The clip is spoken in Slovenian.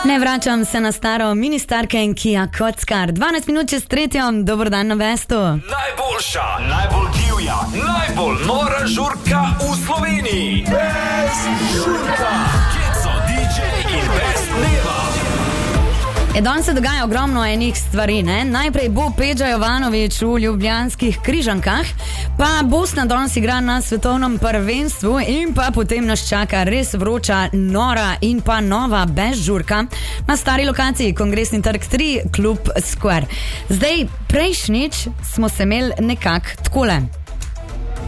Ne vračam se na staro ministarke in Kia Kockar. 12 minut čez 3. Dober dan na Vestu. Najboljša, najbolj divja, najbolj nora žurka v Sloveniji. Best žurka. Keco, DJ in Best Neva. Danes se dogaja ogromno enih stvari, ne? Najprej bo Peđa Jovanović v ljubljanskih Križankah, pa Bosna danes igra na svetovnem prvenstvu in pa potem nas čaka res vroča, nora in pa nova Best žurka na stari lokaciji Kongresni trg 3, Klub Square. Zdaj, prejšnjič smo se imeli nekako takole.